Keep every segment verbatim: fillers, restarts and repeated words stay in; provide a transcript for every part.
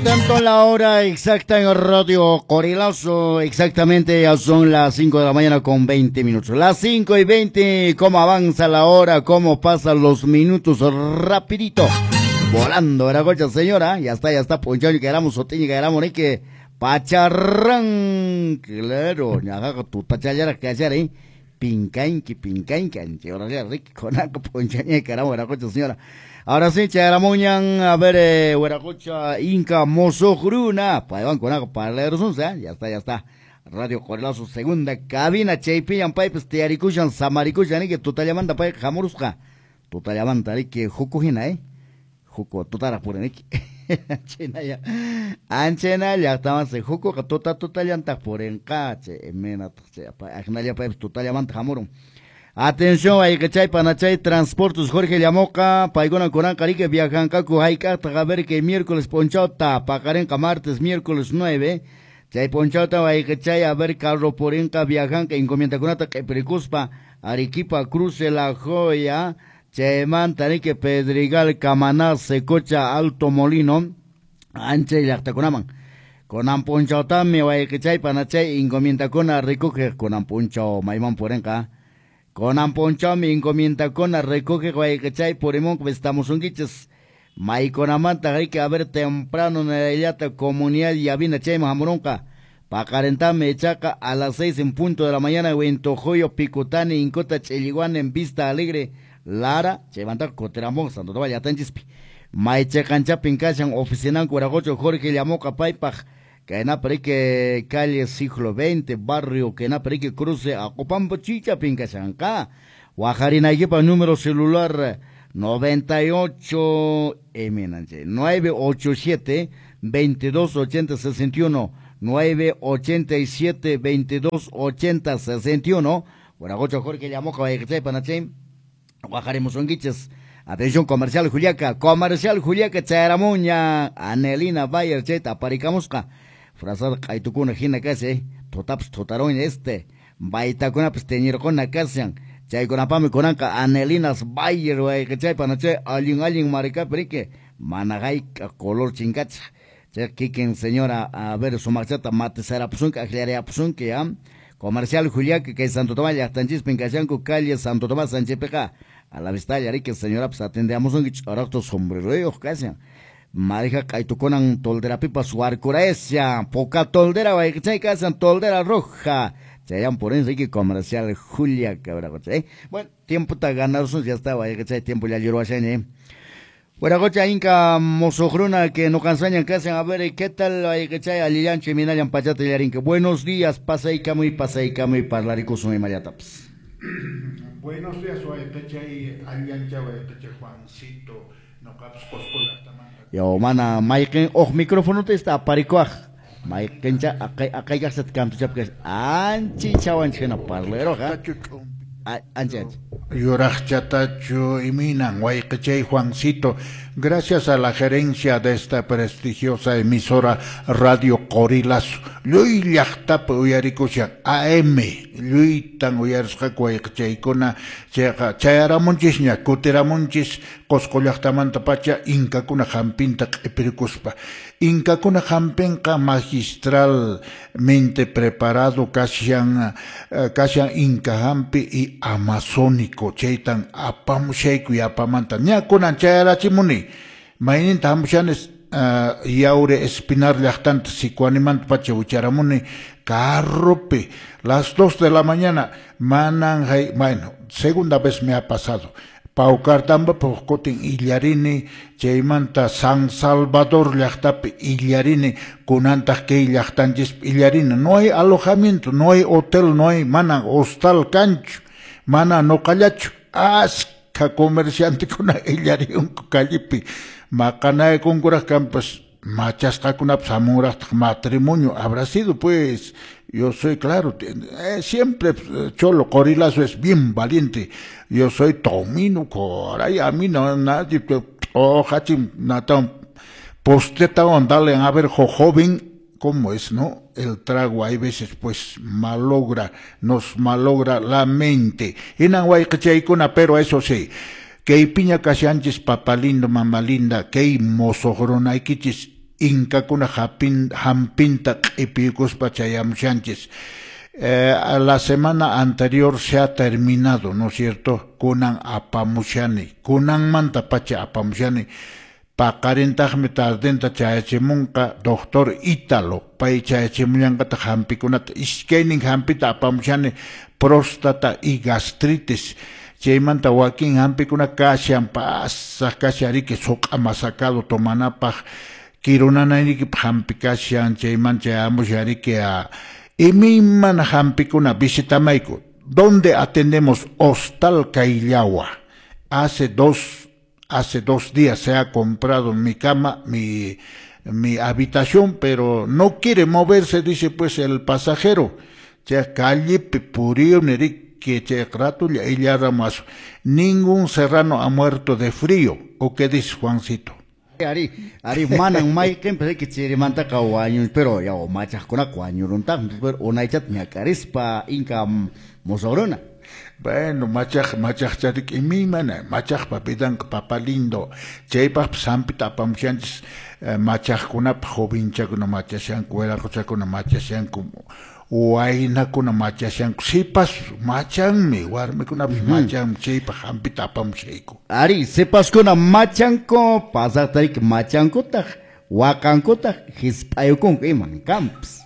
Tanto la hora exacta en Radio Corilazo, exactamente ya son las cinco de la mañana con veinte minutos. Las cinco y veinte, cómo avanza la hora, cómo pasan los minutos rapidito. Volando, ¿verdad, cocha señora? Ya está, ya está, ponchando, que éramos soteño, que éramos, ¿eh? Que pacharrán, claro, ya tu tachallara que hacer, ¿eh? Pincain, que pincain, que anche, ahora ya, rico, con algo ponchaña, que éramos, ¿verdad, cocha señora? Ahora sí, charamuñan, a ver, eh, hueracocha, Inca, Mozo, Gruna, pa' van con algo para leer ¿eh? Ya está, ya está. Radio Corilazo, segunda cabina, chaypillan, pa' pues, te aricuchan, samaricuchan, ¿eh? Que tú te llaman, pa' jamorusca. Tú te llaman, ¿eh? Que jucujina, ¿eh? Juco, tú te por ¿eh? Anchena ya, anchena ya estaban se juco, que tú te, tú te llaman, por en cache, mena, pa' agnalia, pa' tú te llaman, jamorum. Atención, hay que chay panachay transportes Jorge Llamoca, paigona conan carique viajan cacu haika, ver que miércoles ponchota, pacarenca martes miércoles nueve, chay ponchota hay que chay a ver carro porenca viajan que encomienda conata que pericuspa, Arequipa cruce la joya, chay mantarique Pedregal Camaná Secocha Alto Molino, anche y hasta conaman. Conan ponchota me hay que chay panachay encomienda cona recoge conan poncho maimón porenca. Con amponcho mi encomienda con a recoge guaycachay por emón que estamos un guiches. May con amanta hay que haber temprano en la illata comunidad y avina chay mahamoronca. Pa calentarme chaca a las seis en punto de la mañana en Tojoyo Picutani Incota Cheliguan en Vista Alegre. Lara, chevanta coteramón, santo vaya tanchispi. May checancha pincachan oficinan cuaragocho Jorge Llamoca Paipaj. Que en Aparique, calle siglo veinte, barrio, que en Aparique cruce a Copampo Chicha, Pincachanca, Guajarina Yepa, número celular noventa y ocho, eminente, nueve ocho siete, veintidós ochenta sesenta y uno, nueve ochenta y siete, veintidós ochenta sesenta y uno, Guaragocho Jorge Llamoca, Guayachay, Panachim, Guajaremos Onguiches. Atención, comercial Juliaca, comercial Juliaca, Charamuña, Anelina Bayer, Cheta, Paricamusca. Frasada Kaitucuna Gina Case, Totaps Totaron este, Baitacuna Pesteñir con la Casian, Chay con Apame Conanca, Anelinas Bayer, que Chay Panache, Alin Alin Marica Perique, Managay color chingacha, Chay Kiken señora, a ver su marchata, Mate Sarapsunca, Agliarea Psunca, ya, comercial Juliaca, que es Santo Tomás, Yachtanchis, Pincayanco, calle Santo Tomás, Sánchez Peca, a la vista, Yarique, señora, pues atendemos un guichoracto sombrero, Casian. Marija Kaitukonan toldera pipa suar curaesia, poca toldera, guay, casan toldera roja. Chayan por Enrique comercial Julia Cabragoche. Bueno, tiempo ta ganar ya estaba, ya que tiempo ya lloró allá, ¿eh? Guaragocha Inca Mozogruna que no cansañan casan a ver qué tal hay que chay Alilian Cheminayan Pachate Yarinque. Buenos días, pasa y camo y pasa y camo y parlarico sumi mariataps. Buenos días, guay, chay Alilian Chay Juancito, no caps coscola tamán. Yo mana Mike oh micrófono te está paricuaj. Mike cha akai akai gasat kam tu chapkes anchi chawan chena parlero ha. Anchi. Yoraj chatacho iminan Guaycachay Juancito. Gracias a la gerencia de esta prestigiosa emisora Radio Corilazo. Lui llaqtapa uyarikushan A M. Lui tan uyarisqa Guaycachaykuna chayqa chayaramunchis ña kutiramunchis qosqollaqtamanta pacha Incakuna hampinta q'ipirikuspa. Incakuna hampinqa magistralmente preparado kashan uh, kashan Inca hampi y amazónico chaytan apamushayku y apamanta ñakunan chayarachimuni mayninta hamushanes uh, yaure espinar llaqtanta sikuanimanta pacha ucharamuni carrope las dos de la mañana manan hay, bueno, segunda vez me ha pasado Paucartamba Pocotin Illarini, Chaymanta San Salvador llaqtapi Illarini, Kunantaj que llaqtanchis Illarina. No hay alojamiento, no hay hotel, no hay mana hostal cancho, mana no callacho. Asca comerciante con Illarin callipi. Macanae con curas campos, machasca con absamuras matrimonio. Habrá sido pues. Yo soy claro, eh, siempre Cholo Corilazo es bien valiente. Yo soy Tomino Coray, a mí no nadie, oh, hachim, natán, posteta andale a ver, joven, ¿cómo es, no? El trago hay veces, pues, malogra, nos malogra la mente. Y Nanguay Cachaicuna, pero eso sí, que hay piña cachanchis, papalindo, mamalinda, que hay mozogrona, hay quichis, Inca kuna hapin, hampinta q'ipikuspa chayamushanchis. Eh, a la semana anterior se ha terminado, ¿no es cierto? Kunan apamushani, kunan manta pacha apamushani. Paqarintaqmi tardenta chayachimunqa doctor Ítalo pay chayachimullankata hampikunata iskaynin hampita apamushani próstata y gastritis chaymanta wakin hampikuna kashan pasaq kashariki suqa masakado tomanapaq kirunanayniki hampikashan chayman chayamushariki a imiman hampikuna visitamayku donde atendemos Hostal Caillawa. Hace dos Hace dos días se ha comprado mi cama, mi, mi habitación, pero no quiere moverse, dice pues el pasajero. Ya calle Purío, que che rato ya ramas. Ningún serrano ha muerto de frío. ¿O qué dice Juancito? Ari, ari manang may kempre que chiri manta kawanyo, pero ya o machas con acuaño, un tam, pero una chat me acarispa inca mosorona. Bueno, machaj, machaj charik imimana, machaj papidan papalindo, chaypap sampita pamchanchis, machaj kunap jovincha kuna machashan, kuela kocha kuna machashan, uaina kuna machashan, sipas machanmi, warme kuna machan, chaypa hampita pamcheiko. Ari, sepas kuna machanko, pasa tarik machanko tak, wakanko tak, hispayukon iman camps.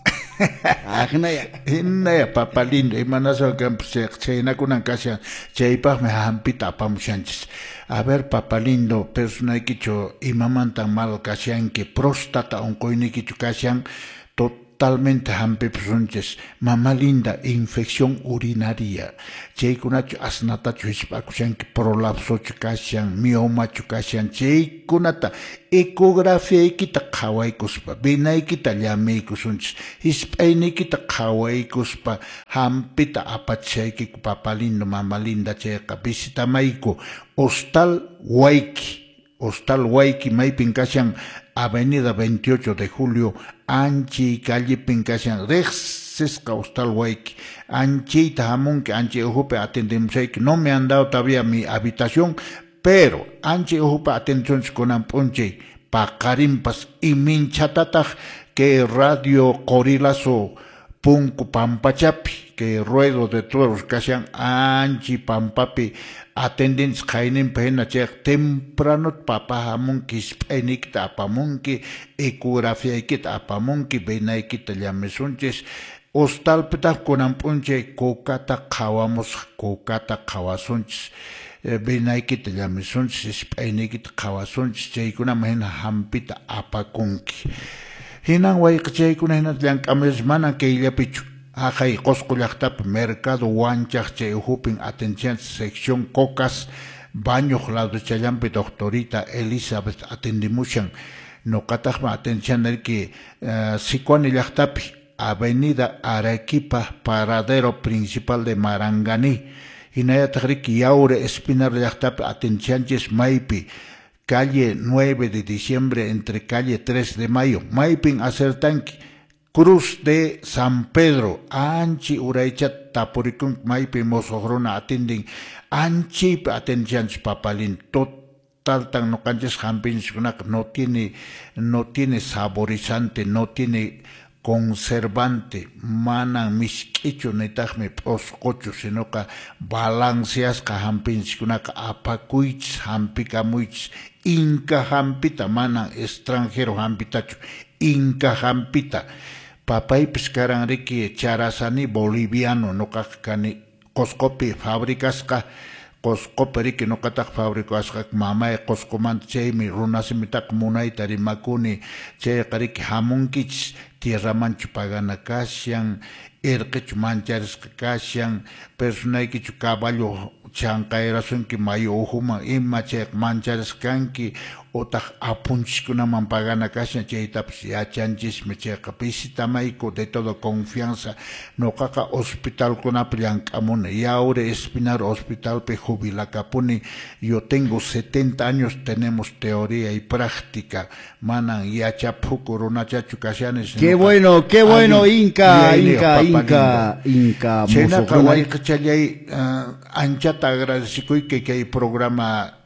Agnaya, inaya papalindo, imanaso que chayna kunan kasha, chaypaq me hampita pamushanchis. A ver, papalindo, persona kicho imamantan mal kashan que próstata onkoini kicho kashan totalmente hampipsunches. Mamá linda, infección urinaria. Chay kunacho asnata chuispakushan que prolapso chukashan, mioma chukashan, chay kunata ecografía ikita qhawaykuspa, binaykita llamiykusunchis, hisp'ayniykita qhawaykuspa, hampita apachaykiku papalindo mamalinda chayqa visitamayku Hostal Wayki, Hostal Wayki maypin kashan Avenida veintiocho de julio, anchi callipin kashan rexesqa Hostal Wayki, anchita hamunki, anchi ujupe atendemusayki, no me han dado todavía mi habitación, pero anche ocupa atención con amponche paqarimpas y minchatataj que radio corilazo punku pampachapi que ruedo de todos kashan anchi pampapi atendens kainin pena chek temprano papa hamunki spenikta apamunki ecografía ikita apamunki benaikita llamesunches hostal petaf con amponche kokata qhawamos kokata qhawasunches benaykita llamisunchis p'ayniykita qhawasunchis chaykuna mahina hampita apakunki hinan wayqa chaykuna hina llank'amish mana kayllapichu haqay Qusqu llaqtapi mercado wanchaq chay uhupin atención sección Cocas baño lado challampi doctorita Elizabeth atendimushan noqataqma atención que Sicuani llaqtapi avenida Arequipa paradero principal de Maranganí Hinaya Tagriki Yaure Espinar Llaqtapi atenchanchis Maypi, calle nueve de diciembre entre calle tres de mayo, Maypin acertanki, Cruz de San Pedro, Anchi Uraicha Tapurikun Maypi Mosohrona atending, Anchi atenchanchis papalin, total tan no canches hampins no tiene, no tiene saborizante, no tiene conservante, manan miskicho netahme poscocho, sino que balanceas ka hampins kunaka apakuich hampika muich inca hampita manan extranjero hampitacho inca hampita papay piscaran riki charasani boliviano no kakani coscopi fábricas ka Coscoperi que no katak fábricas ka mama e coscomant chemi runasimitak munay tarimakuni che karik hamunkich tierra manchu pagana kasyan erkech manchares kasyan personay kichu caballo chancaerasun ki mayo uhuma imma che manchares kanki otak apunchikuna mampagana kasyan che itaps ya chanchis me che kapisi tamaiko de todo confianza no kaka hospital kuna priankamune yaure Espinar hospital pe jubila kapuni yo tengo setenta años tenemos teoría y práctica manan ya chapu corona chachu kasyanes qué bueno qué bueno Inca Inca Inca Inca Chena kawai kachayay anchata agradecico que que hay programa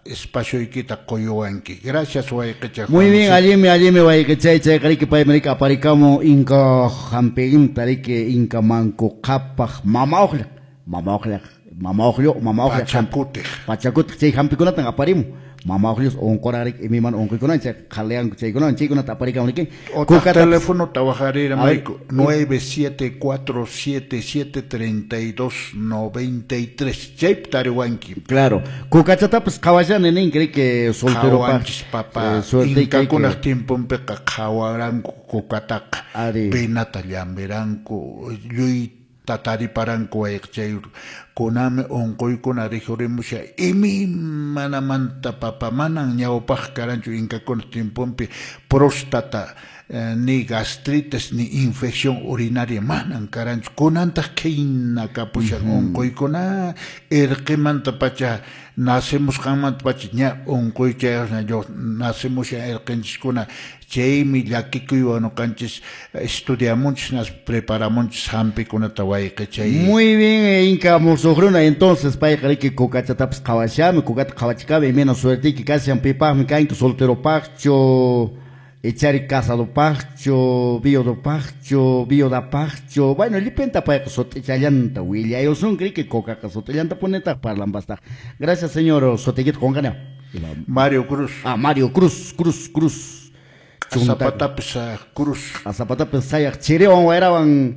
espacio y quita coyoanqui. Gracias, Huayquecha. Muy bien, allí me, allí me voy que chay, chay, cari que pa América, aparicamo, inca, jampegim, tarique, inca, manco, capaj, mama ojla, mama ojla, mama ojlo, mama ojla. Pachacute. Pachacute, chay, jampiconatan, aparimo. Mama ojlos, on corarik, y mi man, on coiconan, chay, jalean, chay, conan, chay, conan, aparicamo, ni que. Otro teléfono, trabajaré, Maico, nueve siete cuatro siete siete tres dos nueve tres. Chay, tariwanqui. Claro, cucachata, pues, caballan, en cree que soltero, papá, suerte, inca, con el tiempo, en peca, cahuaranco, cucataca, penata, lamberanco, lui, tatari paranco, ekchay, koname onkoy kona rijoremusha imi manamanta papa manan ñawpaj karanchu inka con tiempompi próstata eh, ni gastritis ni infección urinaria manan karanchu konanta keina kapusha mm -hmm. onkoy kona erqemanta pacha nacemos jamant pacha ña onkoy chayasna yo nacemos ya erqenchis kona chaymi llakikuy no canches estudiamos nas preparamos hampi kuna tawayqa chay. Muy bien, eh, inca mosohruna entonces pa que cocachataps kawashame cocat kawachikabe menos suerte que casi han pipa me caen que soltero pacho echar casado pacho bio do pacho bio da pacho bueno lipenta pa que sotellanta William ellos son cree que coca que sotellanta poneta parlan basta. Gracias señor Soteguet con gana. Mario Cruz. Ah, Mario Cruz, Cruz, Cruz. A Zapata pesa Cruz. A Zapata pesa ya chireo eraban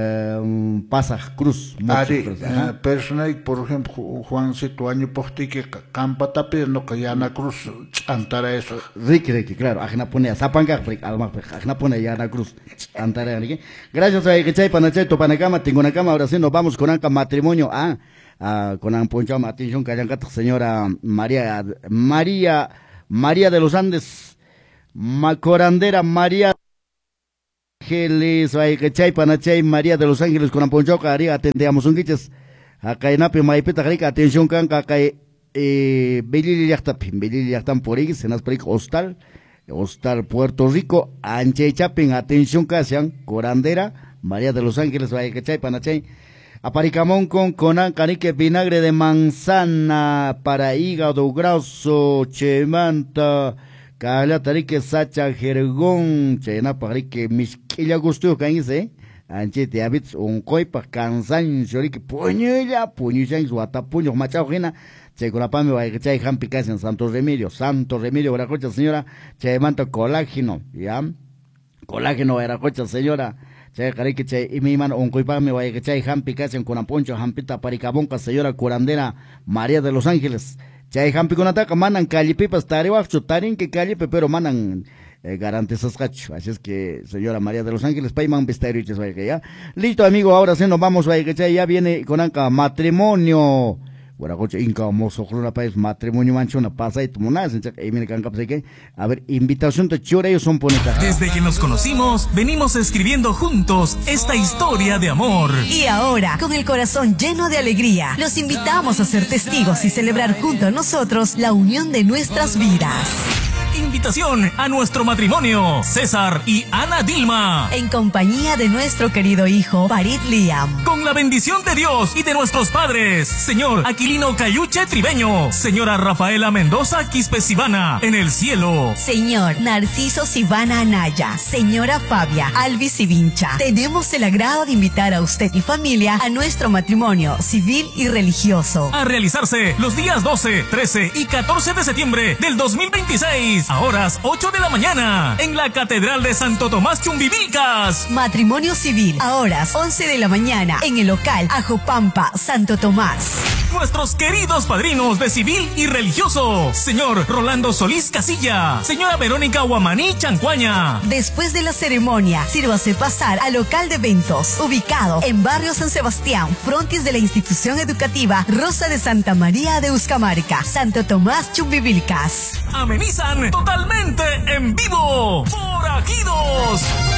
eh, pasa Cruz. Ari, uh, personal, por ejemplo, Juan Cito año posti que campa tapi no que ya na Cruz antara eso. Ricky, Ricky, claro, ajena pone a Zapanga, alma, ajena pone ya na Cruz antara Ricky. Gracias a Echay Panachay Topanacama, tengo una cama, ahora sí nos vamos con Anca matrimonio. Ah, uh, con An Poncho, atención, que hayan señora María, María, María de los Andes. Macorandera María Ángeles, Aycachay, Panachay, María de los Ángeles, con Amponchoca, Ari, atendemos un guiches, acá en Ape, Maipeta, Rica, atención, Canca, acá, eh, Belili Yachtapi, Belili Yachtan por ahí, Senas Peric, Hostal, Hostal, Puerto Rico, Anche Chapin, atención, Casian, Corandera, María de los Ángeles, Aycachay, Panachay, Aparicamón con Conan, Canique, vinagre de manzana, para hígado graso, chemanta, Kala tarike sacha jergón chena parike misquilla gusto caínse anche te habits un coipa cansan chorique puñilla puñilla en su atapuño machajena che con la pame va que chay hampi casi en Santo Remedio Santo Remedio era cocha señora che manta colágeno ya colágeno era cocha señora che carique che y mi mano un coipa me va que chay hampi casi con aponcho hampita paricabonca señora curandera María de los Ángeles. Chay hampi con ataca manan calle pipas tarewa chutarin que calle pero manan eh, garantizas cacho. Así es que señora María de los Ángeles paiman besterio ya. Listo amigo, ahora sí nos vamos a que ya viene con anca matrimonio. Guaracoche inca mozo clona país matrimonio manchona pasa y tumunas y mire canca que a ver invitación de chore ellos son ponetas. Desde que nos conocimos venimos escribiendo juntos esta historia de amor. Y ahora con el corazón lleno de alegría los invitamos a ser testigos y celebrar junto a nosotros la unión de nuestras vidas. Invitación a nuestro matrimonio, César y Ana Dilma. En compañía de nuestro querido hijo, Farid Liam. Con la bendición de Dios y de nuestros padres, señor Aquilino Cayuche Tribeño, señora Rafaela Mendoza Quispe Sivana, en el cielo. Señor Narciso Sivana Anaya, señora Fabia Alvis Sivincha. Tenemos el agrado de invitar a usted y familia a nuestro matrimonio civil y religioso. A realizarse los días doce, trece y catorce de septiembre del dos mil veintiséis. A horas ocho de la mañana, en la Catedral de Santo Tomás Chumbivilcas. Matrimonio civil, a horas once de la mañana, en el local Ajopampa, Santo Tomás. Nuestros queridos padrinos de civil y religioso, señor Rolando Solís Casilla, señora Verónica Guamaní Chancuaña. Después de la ceremonia, sírvase pasar al local de eventos, ubicado en Barrio San Sebastián, frontis de la institución educativa Rosa de Santa María de Uscamarca, Santo Tomás Chumbivilcas. Amenizan totalmente en vivo, Forajidos.